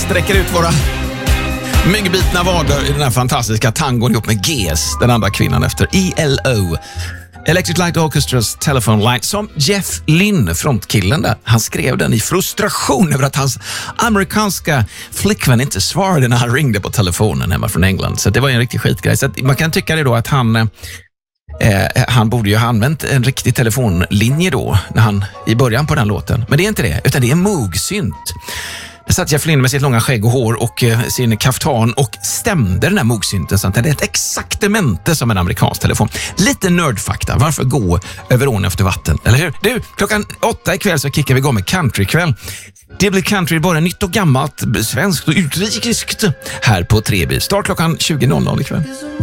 sträcker ut våra myggbitna vader i den här fantastiska tangon ihop med GS, den andra kvinnan efter ELO. Electric Light Orchestras Telephone Line, som Jeff Lynne, frontkillen där, han skrev den i frustration över att hans amerikanska flickvän inte svarade när han ringde på telefonen hemma från England. Så det var en riktig skitgrej. Så att man kan tycka det då att han borde ju ha använt en riktig telefonlinje då när han i början på den låten. Men det är inte det, utan det är en Moog-synt. Där satt Jeff Lynne med sitt långa skägg och hår och sin kaftan och stämde den här Moog-synten så att det är ett exaktamente som en amerikansk telefon. Lite nördfakta. Varför gå över ån efter vatten? Eller hur? Du, 8:00 ikväll så kickar vi igång med countrykväll. Det blir country både nytt och gammalt, svenskt och utrikiskt här på Treby. Start 20:00 ikväll.